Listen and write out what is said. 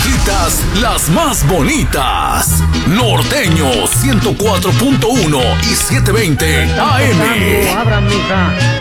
viejitas las más bonitas. Norteño 104.1 y 720 AM. Abran, mija.